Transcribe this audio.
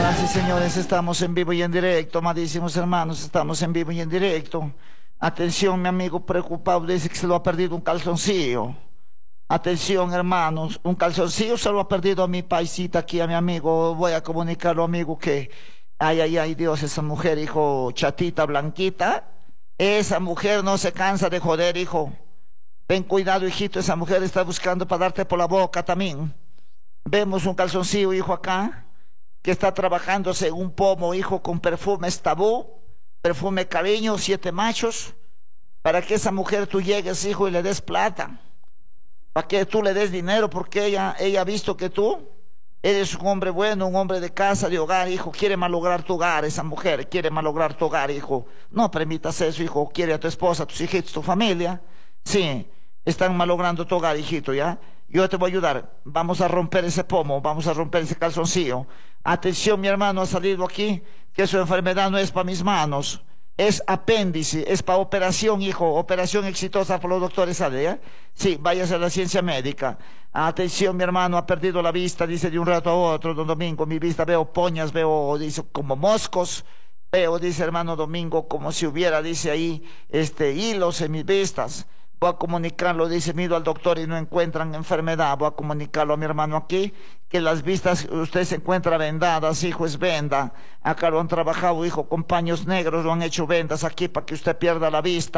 Señoras y señores, estamos en vivo y en directo, amadísimos hermanos, estamos en vivo y en directo. Atención, mi amigo preocupado, dice que se lo ha perdido un calzoncillo. Atención, hermanos, un calzoncillo se lo ha perdido a mi paisita aquí, a mi amigo. Voy a comunicarlo, amigo, que... Ay, ay, ay, Dios, esa mujer, hijo, chatita, blanquita. Esa mujer no se cansa de joder, hijo. Ten cuidado, hijito, esa mujer está buscando para darte por la boca también. Vemos un calzoncillo, hijo, acá, que está trabajándose en un pomo, hijo, con perfumes tabú, perfume cariño, 7 machos, para que esa mujer tú llegues, hijo, y le des plata, para que tú le des dinero, porque ella ha visto que tú eres un hombre bueno, un hombre de casa, de hogar, hijo. Quiere malograr tu hogar, esa mujer quiere malograr tu hogar, hijo. No permitas eso, hijo. Quiere a tu esposa, a tus hijitos, tu familia. Sí, están malogrando tu hogar, hijito, ¿ya? Yo te voy a ayudar. Vamos a romper ese pomo, vamos a romper ese calzoncillo. Atención, mi hermano ha salido aquí, que su enfermedad no es para mis manos. Es apéndice, es para operación, hijo. Operación exitosa por los doctores, ¿sabe? ¿Ya? Sí, váyase a la ciencia médica. Atención, mi hermano ha perdido la vista, dice de un rato a otro, don Domingo. Mi vista veo poñas, veo, dice, como moscos. Veo, dice hermano Domingo, como si hubiera, dice ahí, hilos en mis vistas. Voy a comunicarlo, dice, mido al doctor y no encuentran enfermedad. Voy a comunicarlo a mi hermano aquí, que las vistas, usted se encuentra vendadas, hijo, es venda. Acá lo han trabajado, hijo, con paños negros, lo han hecho vendas aquí para que usted pierda la vista.